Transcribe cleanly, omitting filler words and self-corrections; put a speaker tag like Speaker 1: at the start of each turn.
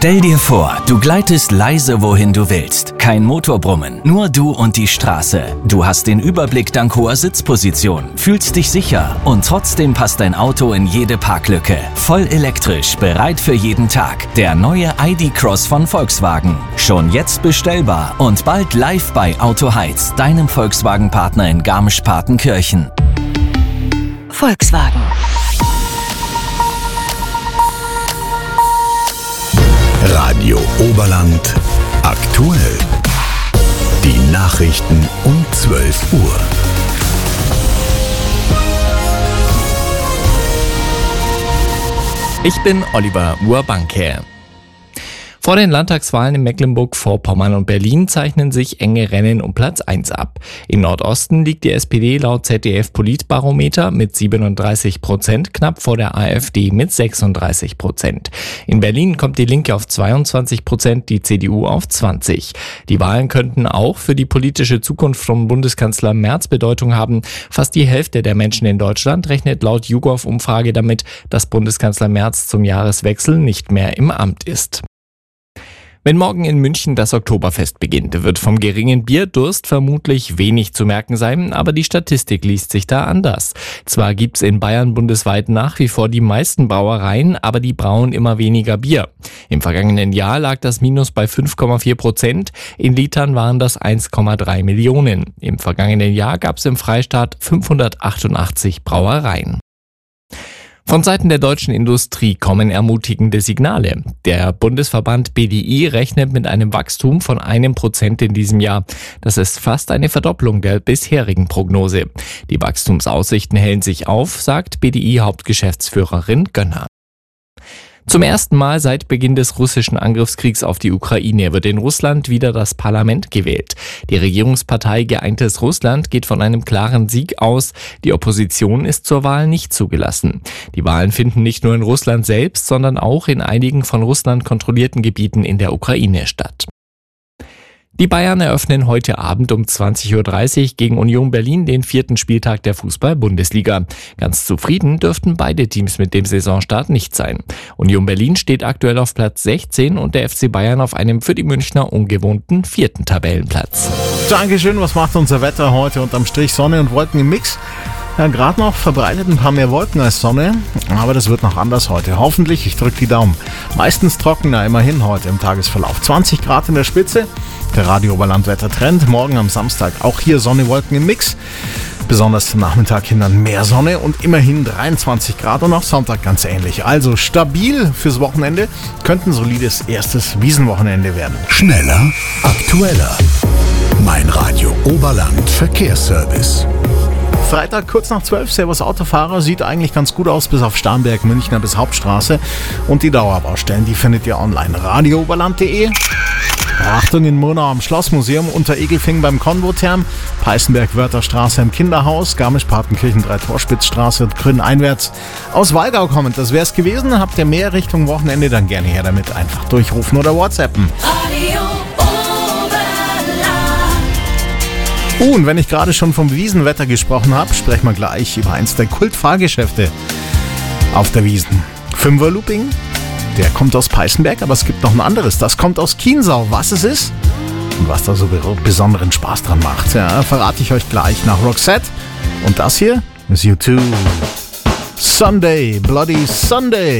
Speaker 1: Stell dir vor, du gleitest leise wohin du willst. Kein Motorbrummen, nur du und die Straße. Du hast den Überblick dank hoher Sitzposition, fühlst dich sicher und trotzdem passt dein Auto in jede Parklücke. Voll elektrisch, bereit für jeden Tag. Der neue ID.Cross von Volkswagen. Schon jetzt bestellbar und bald live bei Autoheiz, deinem Volkswagen-Partner in Garmisch-Partenkirchen.
Speaker 2: Volkswagen.
Speaker 3: Radio Oberland aktuell. Die Nachrichten um 12 Uhr.
Speaker 4: Ich bin Oliver Urbanke. Vor den Landtagswahlen in Mecklenburg-Vorpommern und Berlin zeichnen sich enge Rennen um Platz 1 ab. Im Nordosten liegt die SPD laut ZDF-Politbarometer mit 37% knapp vor der AfD mit 36%. In Berlin kommt die Linke auf 22%, die CDU auf 20%. Die Wahlen könnten auch für die politische Zukunft von Bundeskanzler Merz Bedeutung haben. Fast die Hälfte der Menschen in Deutschland rechnet laut YouGov-Umfrage damit, dass Bundeskanzler Merz zum Jahreswechsel nicht mehr im Amt ist. Wenn morgen in München das Oktoberfest beginnt, wird vom geringen Bierdurst vermutlich wenig zu merken sein, aber die Statistik liest sich da anders. Zwar gibt's in Bayern bundesweit nach wie vor die meisten Brauereien, aber die brauen immer weniger Bier. Im vergangenen Jahr lag das Minus bei 5,4%, in Litern waren das 1,3 Millionen. Im vergangenen Jahr gab's im Freistaat 588 Brauereien. Von Seiten der deutschen Industrie kommen ermutigende Signale. Der Bundesverband BDI rechnet mit einem Wachstum von 1% in diesem Jahr. Das ist fast eine Verdopplung der bisherigen Prognose. Die Wachstumsaussichten hellen sich auf, sagt BDI-Hauptgeschäftsführerin Gönner. Zum ersten Mal seit Beginn des russischen Angriffskriegs auf die Ukraine wird in Russland wieder das Parlament gewählt. Die Regierungspartei Geeintes Russland geht von einem klaren Sieg aus. Die Opposition ist zur Wahl nicht zugelassen. Die Wahlen finden nicht nur in Russland selbst, sondern auch in einigen von Russland kontrollierten Gebieten in der Ukraine statt. Die Bayern eröffnen heute Abend um 20.30 Uhr gegen Union Berlin den 4. Spieltag der Fußball-Bundesliga. Ganz zufrieden dürften beide Teams mit dem Saisonstart nicht sein. Union Berlin steht aktuell auf Platz 16 und der FC Bayern auf einem für die Münchner ungewohnten 4. Tabellenplatz.
Speaker 5: Dankeschön, was macht unser Wetter heute? Unterm Strich Sonne und Wolken im Mix. Ja, gerade noch verbreitet ein paar mehr Wolken als Sonne, aber das wird noch anders heute. Hoffentlich, ich drücke die Daumen. Meistens trockener immerhin heute im Tagesverlauf. 20 Grad in der Spitze, der Radio Oberland Wettertrend. Morgen am Samstag auch hier Sonne, Wolken im Mix. Besonders zum Nachmittag hin dann mehr Sonne und immerhin 23 Grad und auch Sonntag ganz ähnlich. Also stabil fürs Wochenende, könnte ein solides erstes Wiesenwochenende werden.
Speaker 3: Schneller, aktueller. Mein Radio Oberland Verkehrsservice.
Speaker 5: Freitag kurz nach 12, Servus Autofahrer, sieht eigentlich ganz gut aus, bis auf Starnberg, Münchner bis Hauptstraße. Und die Dauerbaustellen, die findet ihr online. radiooberland.de. Achtung in Murnau am Schlossmuseum, unter Egelfing beim Konvotherm, Peißenberg-Wörtherstraße im Kinderhaus, Garmisch-Partenkirchen, Dreitorspitzstraße und Grün einwärts aus Wallgau kommend. Das wär's gewesen. Habt ihr mehr Richtung Wochenende, dann gerne her damit. Einfach durchrufen oder WhatsAppen. Und wenn ich gerade schon vom Wiesenwetter gesprochen habe, sprechen wir gleich über eins der Kultfahrgeschäfte auf der Wiesn. 5er Looping, der kommt aus Peißenberg, aber es gibt noch ein anderes, das kommt aus Chiemsau. Was es ist und was da so besonderen Spaß dran macht, ja, verrate ich euch gleich nach Roxette. Und das hier ist U2. Sunday, Bloody Sunday.